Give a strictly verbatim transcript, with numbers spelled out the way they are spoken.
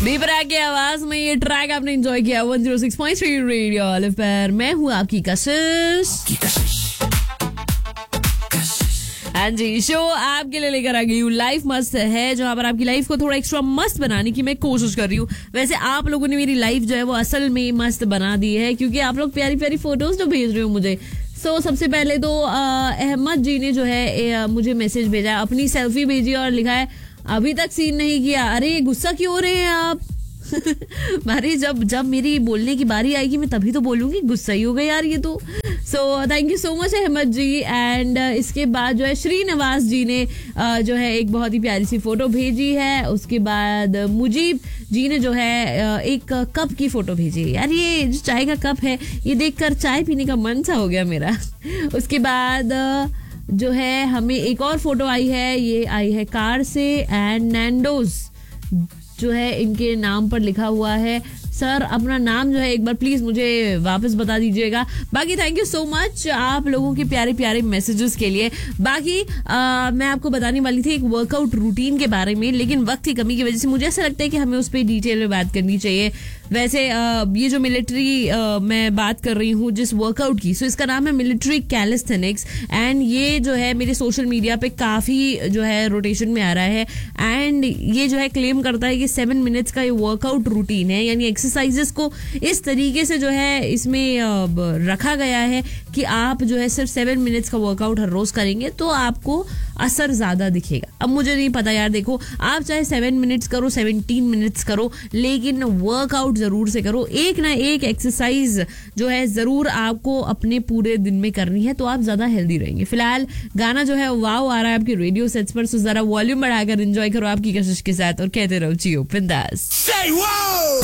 दीपरा की आवाज में ये ट्रैक आपने एंजॉय किया एक सौ छह पॉइंट तीन रेडियो ऑलिव पर। मैं हूँ आपकी कशिश। हाँ जी, शो आपके लिए लेकर आ गई हूँ लाइफ मस्त है, जहाँ पर आपकी लाइफ को थोड़ा एक्स्ट्रा मस्त बनाने की मैं कोशिश कर रही हूँ। वैसे आप लोगों ने मेरी लाइफ जो है वो असल में मस्त बना दी है, क्योंकि आप लोग प्यारी प्यारी फोटोज जो भेज रहे हो मुझे। सो so, सबसे पहले तो अहमद जी ने जो है ए, मुझे मैसेज भेजा है, अपनी सेल्फी भेजी और लिखा है अभी तक सीन नहीं किया। अरे गुस्सा क्यों हो रहे हैं आप? अरे जब जब मेरी बोलने की बारी आएगी मैं तभी तो बोलूंगी, गुस्सा ही हो गया यार ये तो। So thank you so much Ahmad ji. And uh, इसके बाद जो है श्रीनिवास जी ने uh, जो है एक बहुत ही प्यारी सी फोटो भेजी है। उसके बाद uh, मुजीब जी ने जो है uh, एक uh, कप की फोटो भेजी है। यार ये जो चाय का कप है ये देखकर चाय पीने का मन सा हो गया मेरा। उसके बाद uh, जो है हमें एक और फोटो आई है, ये आई है कार से एंड नैंडोज जो है इनके नाम पर लिखा हुआ है। सर अपना नाम जो है एक बार प्लीज मुझे वापस बता दीजिएगा। बाकी थैंक यू सो मच आप लोगों के प्यारे प्यारे मैसेजेस के लिए। बाकी आ, मैं आपको बताने वाली थी एक वर्कआउट रूटीन के बारे में, लेकिन वक्त की कमी की वजह से मुझे ऐसा लगता है कि हमें उस पर डिटेल में बात करनी चाहिए। वैसे आ, ये जो मिलिट्री मैं बात कर रही हूँ जिस वर्कआउट की, सो इसका नाम है मिलिट्री कैलिस्थेनिक्स एंड ये जो है मेरे सोशल मीडिया पे काफी जो है रोटेशन में आ रहा है। एंड ये जो है क्लेम करता है कि सेवन मिनट्स का ये वर्कआउट रूटीन है, यानी एक्सरसाइजेस को इस तरीके से जो है इसमें रखा गया है कि आप जो है सिर्फ सेवन मिनट्स का वर्कआउट हर रोज करेंगे तो आपको असर ज्यादा दिखेगा। अब मुझे नहीं पता यार, देखो आप चाहे सेवन मिनट्स करो सेवनटीन मिनट्स करो, लेकिन वर्कआउट जरूर से करो। एक ना एक एक्सरसाइज जो है जरूर आपको अपने पूरे दिन में करनी है, तो आप ज्यादा हेल्दी रहेंगे। फिलहाल गाना जो है वाव आ रहा है आपके रेडियो सेट्स पर, सो जरा वॉल्यूम बढ़ाकर एंजॉय करो आपकी कशिश के साथ और कहते रहो जियो बिंदास।